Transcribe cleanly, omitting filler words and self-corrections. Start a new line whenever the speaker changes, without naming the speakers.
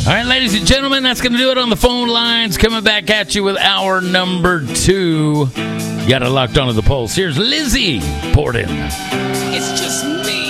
All right, ladies and gentlemen, that's going to do it on the phone lines. Coming back at you with hour number 2. Got it locked onto the pulse. Here's Lizzie Borden.
It's just